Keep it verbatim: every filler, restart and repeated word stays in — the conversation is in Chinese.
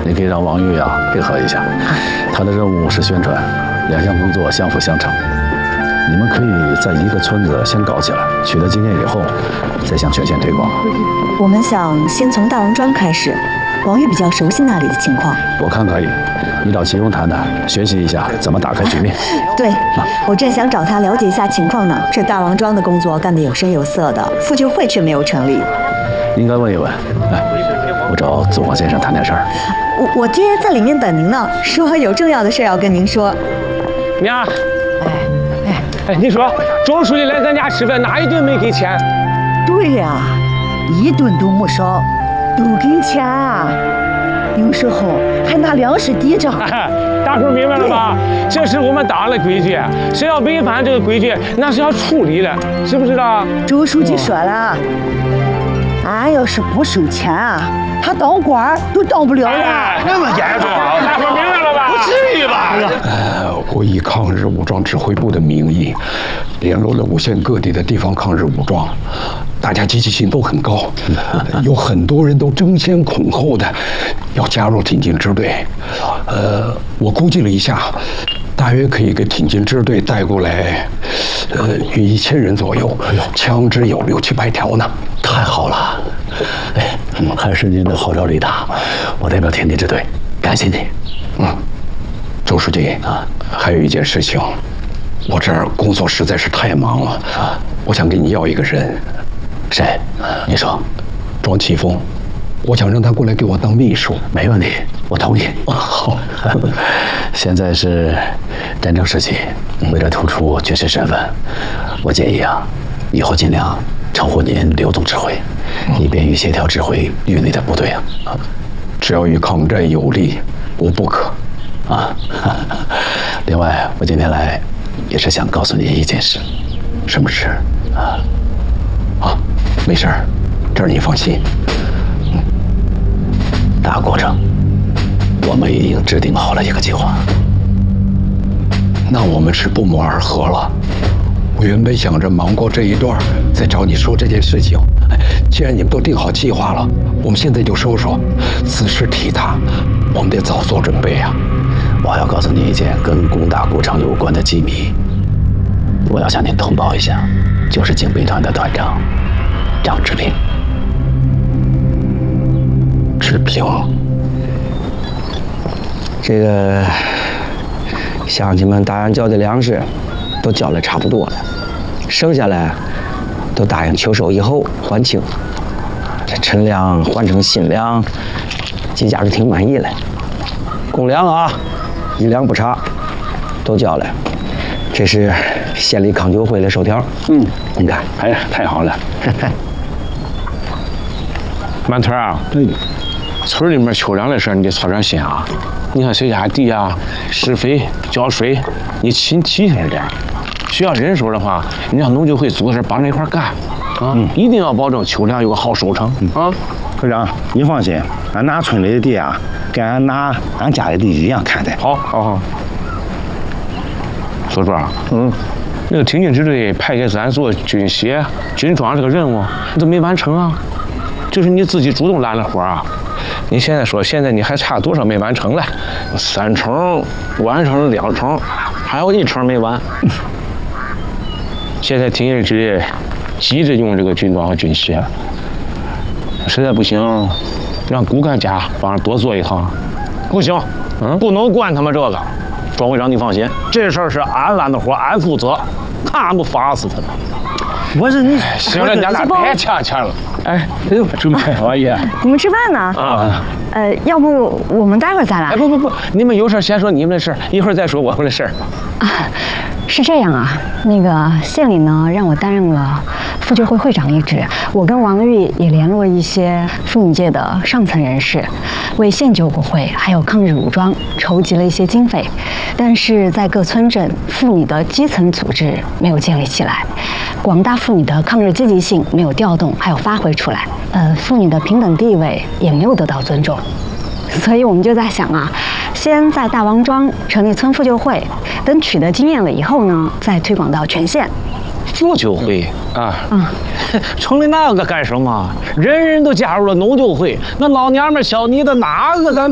你可以让王玉啊配合一下，他的任务是宣传，两项工作相辅相成。你们可以在一个村子先搞起来，取得经验以后，再向全县推广。 我们想先从大王庄开始，王玉比较熟悉那里的情况。 我看可以，你找齐勇谈谈，学习一下怎么打开局面。 对，我正想找他了解一下情况呢。这大王庄的工作干得有声有色的，妇救会却没有成立。 应该问一问。来，我找祖王先生谈点事儿。 我我爹在里面等您呢，说有重要的事要跟您说。 娘，哎哎哎，你说周书记来咱家吃饭，哪一顿没给钱？ 对呀、啊，一顿都没少，都给钱啊。有时候还拿粮食抵账。 大叔明白了吧？这是我们党的规矩，谁要违反这个规矩，那是要处理的，知不知道？ 周书记说了，俺要是不收钱啊，他当官都当不了了。 哎、那么严重？大伙明白了吧？不至于吧？ 呃，我以抗日武装指挥部的名义，联络了五县各地的地方抗日武装，大家积极性都很高，有很多人都争先恐后的要加入挺进支队。呃，我估计了一下，大约可以给挺进支队带过来，呃，约一千人左右，枪支有六七百条呢。 太好了，哎，还是您的号召力大，我代表挺进支队感谢你。 嗯，周书记啊，还有一件事情，我这儿工作实在是太忙了啊，我想跟你要一个人。 谁？你说。 庄启峰，我想让他过来给我当秘书。 没问题，我同意。 啊，好。 现在是战争时期，为了突出军事身份，我建议啊，以后尽量称呼您刘总指挥，以便于协调指挥域内的部队啊。 只要与抗战有利，无不可。 啊，另外，我今天来也是想告诉您一件事。 什么事？ 啊， 啊，没事儿，这儿你放心。 嗯，大过程，我们已经制定好了一个计划。 那我们是不谋而合了。我原本想着忙过这一段，再找你说这件事情。既然你们都定好计划了，我们现在就说说。此事体大，我们得早做准备啊。 我还要告诉您一件跟攻打顾城有关的机密，我要向您通报一下，就是警备团的团长张志平。 志平， 这个乡亲们答应交的粮食都交的差不多了，剩下来都答应秋收以后还清。这陈粮换成新粮，几家都挺满意了。公粮啊，一粮不差，都交了。这是县里康救会的收条。嗯，你看， 哎呀，太好了。 满团啊， 对， 村里面秋粮的事你得操点心啊。你看谁家地啊、施肥、浇水，你勤提醒着点。需要人手的话，你让农救会组织帮着一块干啊，嗯、一定要保证秋粮有个好收成、嗯、啊。 会长，你放心，俺拿村里的地啊，跟俺拿俺家里地一样看待。 好，好，好。所长，嗯，那个挺进支队派给咱做军鞋、军装这个任务，你怎么没完成啊？就是你自己主动揽了活啊。你现在说，现在你还差多少没完成了？三成完成了两成，还有一成没完。现在挺进支队急着用这个军装和军鞋，实在不行，让骨干家帮着多做一套。 不行，嗯，不能惯他们这个。庄会长，你放心，这事儿是俺揽的活，俺负责，看俺不罚死他们。 我是你， 行了，咱俩别呛呛了。哎，哎呦，准备好爷， 你们吃饭呢？ 啊， 呃，要不我们待会儿再来？ 哎，不不不，你们有事先说你们的事，一会儿再说我们的事儿。 啊，是这样啊，那个县里呢让我担任了妇救会会长一职，我跟王玉也联络一些妇女界的上层人士，为县救国会还有抗日武装筹集了一些经费，但是在各村镇，妇女的基层组织没有建立起来，广大妇女的抗日积极性没有调动，还有发挥出来，呃，妇女的平等地位也没有得到尊重。所以我们就在想啊，先在大王庄成立村妇救会，等取得经验了以后呢，再推广到全县。 妇救会啊， 嗯， 成立那个干什么？人人都加入了农救会，那老娘们小妮子哪个敢